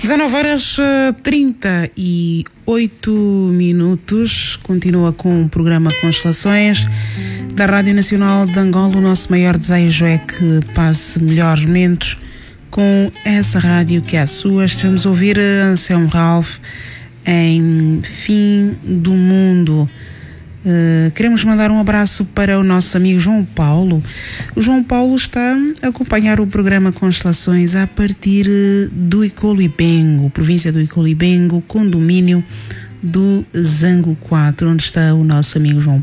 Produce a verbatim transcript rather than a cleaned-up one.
dezanove horas e trinta e oito minutos. Continua com o programa Constelações da Rádio Nacional de Angola. O nosso maior desejo é que passe melhores momentos com essa rádio que é a sua. Estivemos a ouvir Anselmo Ralph em Fim do Mundo. Uh, queremos mandar um abraço para o nosso amigo João Paulo. O João Paulo está a acompanhar o programa Constelações a partir do Icolibengo, província do Icolibengo, condomínio do Zango quatro, onde está o nosso amigo João